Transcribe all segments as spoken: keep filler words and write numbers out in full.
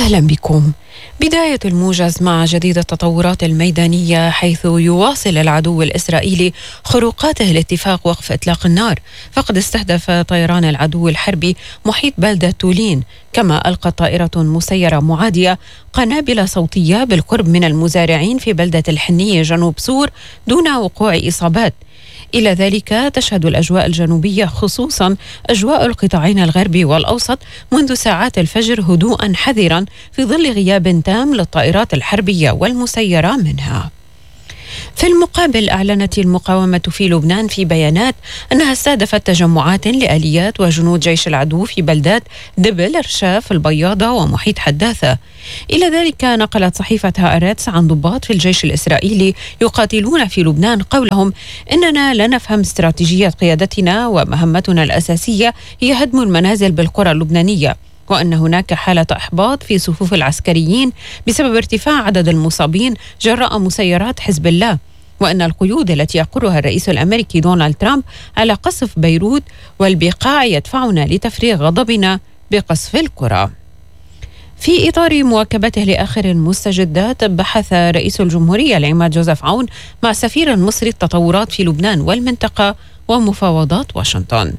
أهلا بكم. بداية الموجز مع جديد التطورات الميدانية، حيث يواصل العدو الإسرائيلي خروقاته لاتفاق وقف إطلاق النار، فقد استهدف طيران العدو الحربي محيط بلدة تولين، كما ألقت طائرة مسيرة معادية قنابل صوتية بالقرب من المزارعين في بلدة الحنية جنوب سور دون وقوع إصابات. إلى ذلك تشهد الأجواء الجنوبية خصوصا أجواء القطاعين الغربي والأوسط منذ ساعات الفجر هدوءا حذرا في ظل غياب تام للطائرات الحربية والمسيرة منها. في المقابل، أعلنت المقاومة في لبنان في بيانات أنها استهدفت تجمعات لآليات وجنود جيش العدو في بلدات دبل، رشاف، البياضة ومحيط حداثة. إلى ذلك نقلت صحيفة هآرتس عن ضباط في الجيش الإسرائيلي يقاتلون في لبنان قولهم: إننا لا نفهم استراتيجية قيادتنا، ومهمتنا الأساسية هي هدم المنازل بالقرى اللبنانية، وأن هناك حالة إحباط في صفوف العسكريين بسبب ارتفاع عدد المصابين جراء مسيرات حزب الله، وأن القيود التي يقرها الرئيس الأمريكي دونالد ترامب على قصف بيروت والبقاع يدفعنا لتفريغ غضبنا بقصف القرى. في إطار مواكبته لآخر المستجدات، بحث رئيس الجمهورية العماد جوزيف عون مع سفير المصري التطورات في لبنان والمنطقة ومفاوضات واشنطن.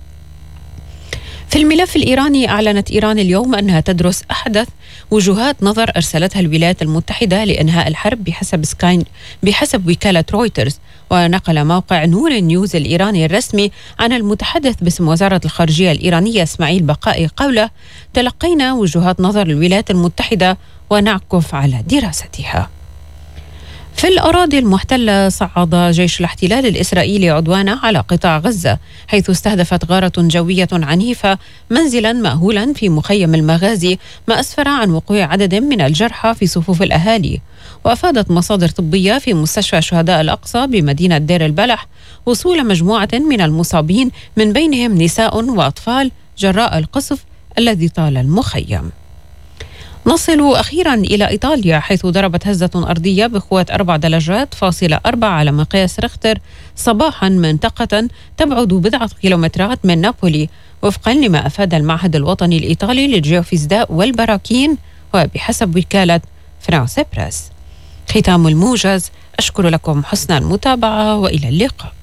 في الملف الإيراني، أعلنت إيران اليوم أنها تدرس أحدث وجهات نظر أرسلتها الولايات المتحدة لإنهاء الحرب بحسب سكاين بحسب وكالة رويترز. ونقل موقع نور نيوز الإيراني الرسمي عن المتحدث باسم وزارة الخارجية الإيرانية إسماعيل بقائي قوله: تلقينا وجهات نظر الولايات المتحدة ونعكف على دراستها. في الأراضي المحتلة، صعد جيش الاحتلال الإسرائيلي عدوانه على قطاع غزة، حيث استهدفت غارة جوية عنيفة منزلا مأهولا في مخيم المغازي، ما أسفر عن وقوع عدد من الجرحى في صفوف الأهالي. وأفادت مصادر طبية في مستشفى شهداء الأقصى بمدينة دير البلح وصول مجموعة من المصابين من بينهم نساء وأطفال جراء القصف الذي طال المخيم. نصل أخيرا إلى إيطاليا، حيث ضربت هزة أرضية بقوة أربع درجات فاصلة أربعة على مقياس ريختر صباحا منطقة تبعد بضعة كيلومترات من نابولي، وفقا لما أفاد المعهد الوطني الإيطالي للجيوفيزياء والبراكين وبحسب وكالة فرانس بريس. ختام الموجز، أشكر لكم حسن المتابعة وإلى اللقاء.